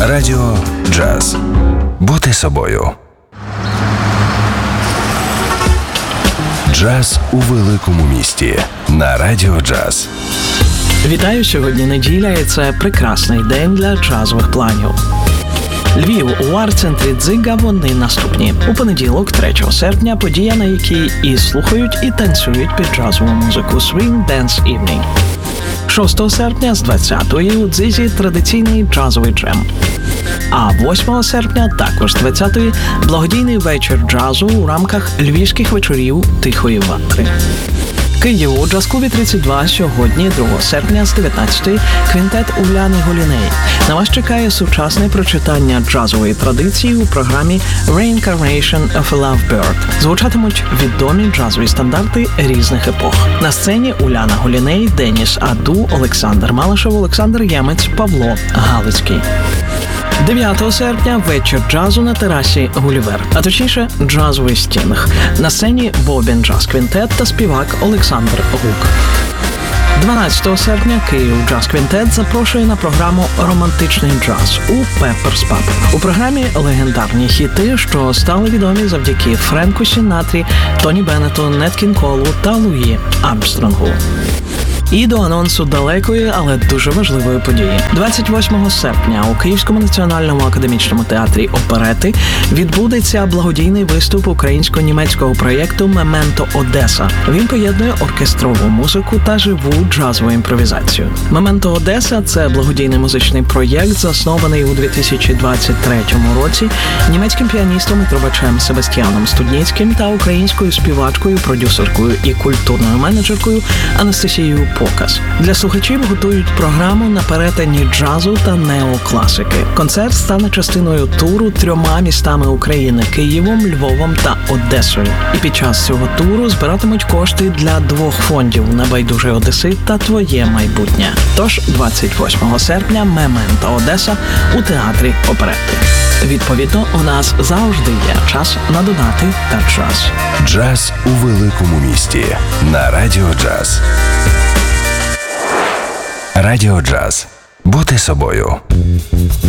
Радіо Джаз. Бути собою. Джаз у великому місті на Радіо Джаз. Вітаю, сьогодні неділя, і це прекрасний день для джазових планів. Львів у арт-центрі Дзига вони наступні. У понеділок, 3 серпня, подія, на якій і слухають, і танцюють під джазову музику Swing Dance Evening. 6 серпня з 20-ї у Дзизі традиційний джазовий джем. А 8 серпня, також з 20-ї, благодійний вечір джазу у рамках львівських вечорів Тихої ватри. Київ у джаз-клубі 32 сьогодні, 2 серпня, з 19-ї, квінтет Уляни Голіней. На вас чекає сучасне прочитання джазової традиції у програмі Reincarnation of a Lovebird. Звучатимуть відомі джазові стандарти різних епох. На сцені Уляна Голіней, Деніс Аду, Олександр Малишев, Олександр Ємець, Павло Галицький. 9 серпня вечір джазу на терасі Гулівер, а точніше джазовий стінг. На сцені Бобін Джаз Квінтет та співак Олександр Гук. 12 серпня Київ Джаз Квінтет запрошує на програму «Романтичний джаз» у Pepper's Pub. У програмі легендарні хіти, що стали відомі завдяки Френку Сінатрі, Тоні Беннету, Нет Кінг Колу та Луї Армстронгу. І до анонсу далекої, але дуже важливої події. 28 серпня у Київському національному академічному театрі оперети відбудеться благодійний виступ українсько-німецького проєкту «Мементо Одеса». Він поєднує оркестрову музику та живу джазову імпровізацію. «Мементо Одеса» – це благодійний музичний проєкт, заснований у 2023 році німецьким піаністом і трубачем Себастьяном Студніцьким та українською співачкою, продюсеркою і культурною менеджеркою Анастасією Показ. Для слухачів готують програму на перетині джазу та неокласики. Концерт стане частиною туру 3 містами України – Києвом, Львовом та Одесою. І під час цього туру збиратимуть кошти для 2 фондів «Небайдужий одесит» та «Твоє майбутнє». Тож 28 серпня «Мементо Одеса» у театрі оперети. Відповідно, у нас завжди є час на донати та джаз. Джаз у великому місті на Радіо Джаз. Радіо Джаз. Бути собою.